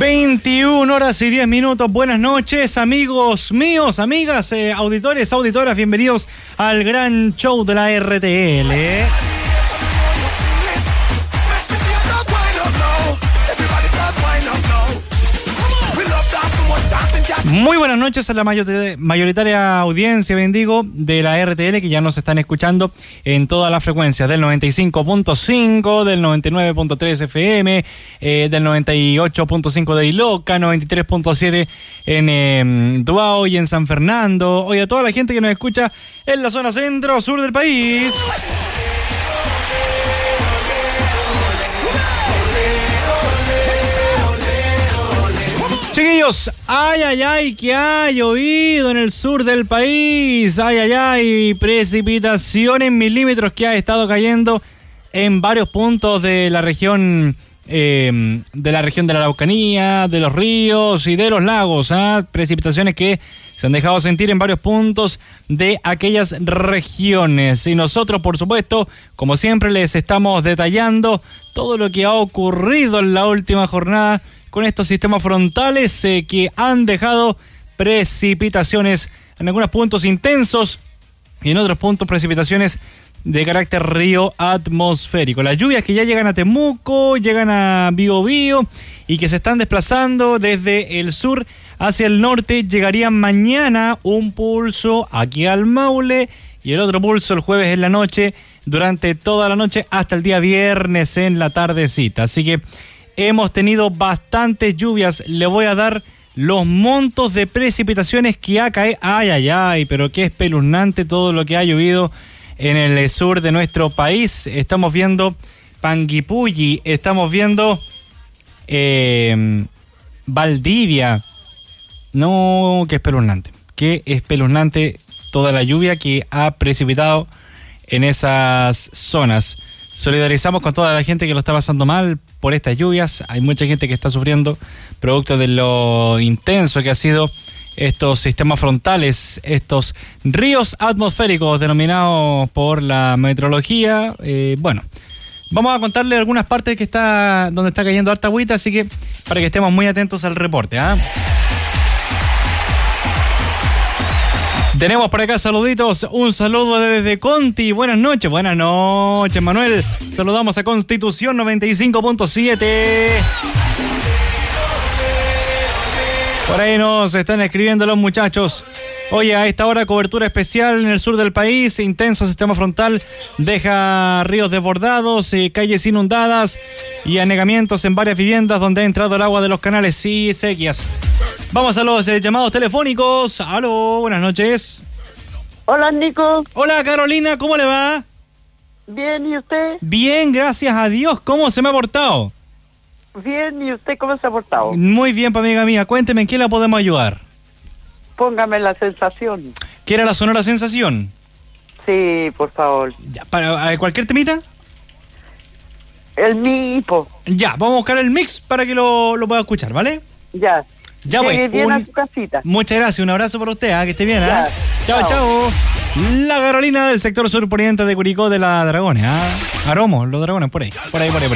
21 horas y 10 minutos. Buenas noches, amigos míos, amigas, auditores, auditoras. Bienvenidos al gran show de la RTL. Muy buenas noches a la mayoritaria audiencia, bendigo, de la RTL, que ya nos están escuchando en todas las frecuencias del 95.5, del 99.3 FM, del 98.5 de Iloca, 93.7 en Duao y en San Fernando. Oye, a toda la gente que nos escucha en la zona centro-sur del país. Chiquillos, ay, que ha llovido en el sur del país, ay, precipitación en milímetros que ha estado cayendo en varios puntos de la región de la Araucanía, de los ríos y de los lagos, precipitaciones que se han dejado sentir en varios puntos de aquellas regiones. Y nosotros, por supuesto, como siempre, les estamos detallando todo lo que ha ocurrido en la última jornada con estos sistemas frontales que han dejado precipitaciones en algunos puntos intensos y en otros puntos precipitaciones de carácter río atmosférico. Las lluvias que ya llegan a Temuco, llegan a Biobío y que se están desplazando desde el sur hacia el norte, llegarían mañana un pulso aquí al Maule y el otro pulso el jueves en la noche, durante toda la noche hasta el día viernes en la tardecita. Así que hemos tenido bastantes lluvias. Le voy a dar los montos de precipitaciones que ha caído. Ay, pero qué espeluznante todo lo que ha llovido en el sur de nuestro país. Estamos viendo Panguipulli, estamos viendo Valdivia. No, qué espeluznante toda la lluvia que ha precipitado en esas zonas. Solidarizamos con toda la gente que lo está pasando mal por estas lluvias. Hay mucha gente que está sufriendo producto de lo intenso que ha sido estos sistemas frontales, estos ríos atmosféricos denominados por la meteorología. Bueno, vamos a contarle algunas partes donde está cayendo harta agüita, así que para que estemos muy atentos al reporte. Tenemos por acá saluditos, un saludo desde Conti, buenas noches, Manuel. Saludamos a Constitución 95.7. Por ahí nos están escribiendo los muchachos. Oye, a esta hora cobertura especial en el sur del país, intenso sistema frontal, deja ríos desbordados, calles inundadas y anegamientos en varias viviendas donde ha entrado el agua de los canales y sequías. Vamos a los llamados telefónicos. Aló, buenas noches. Hola, Nico. Hola, Carolina, ¿cómo le va? Bien, ¿y usted? Bien, gracias a Dios. ¿Cómo se me ha portado? Bien, ¿y usted cómo se ha portado? Muy bien, amiga mía. Cuénteme, ¿en qué la podemos ayudar? Póngame La Sensación. ¿Quiere la Sonora Sensación? Sí, por favor. Ya, ¿para cualquier temita? El Mipo. Ya, vamos a buscar el mix para que lo pueda escuchar, ¿vale? Ya. Ya, llegue bien a su casita. Muchas gracias, un abrazo para usted, que esté bien, Ya. Chao. La Carolina del sector surponiente de Curicó de la Dragones, Aromo, los Dragones, por ahí.